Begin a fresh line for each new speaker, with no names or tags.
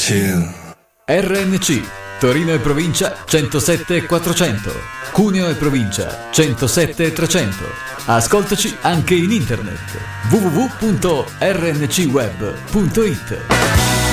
chill.
RNC, Torino e provincia 107 e 400, Cuneo e provincia 107 e 300. Ascoltaci anche in internet www.rncweb.it.